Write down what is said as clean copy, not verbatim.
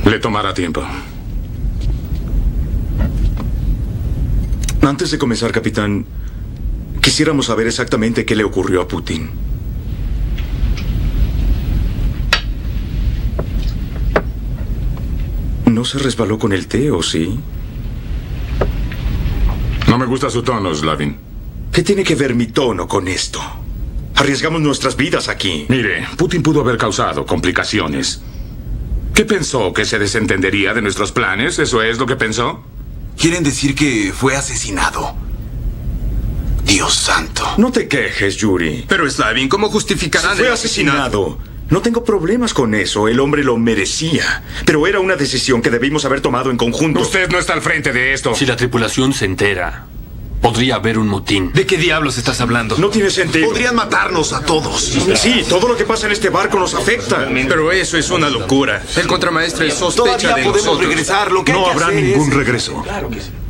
Le tomará tiempo. Antes de comenzar, capitán, quisiéramos saber exactamente qué le ocurrió a Putin. ¿No se resbaló con el té, o sí? No me gusta su tono, Slavin. ¿Qué tiene que ver mi tono con esto? Arriesgamos nuestras vidas aquí. Mire, Putin pudo haber causado complicaciones. ¿Qué pensó? ¿Que se desentendería de nuestros planes? ¿Eso es lo que pensó? Quieren decir que fue asesinado. Dios santo. No te quejes, Yuri. Pero Slavin, ¿cómo justificarán Fue el asesinado. No tengo problemas con eso. El hombre lo merecía. Pero era una decisión que debimos haber tomado en conjunto. Usted no está al frente de esto. Si la tripulación se entera, podría haber un motín. ¿De qué diablos estás hablando? No tiene sentido. Podrían matarnos a todos. Sí, todo lo que pasa en este barco nos afecta. Pero eso es una locura. El contramaestre sospecha Todavía de podemos nosotros. regresar. Lo que hay No que habrá hacer ningún es... regreso. Claro que sí.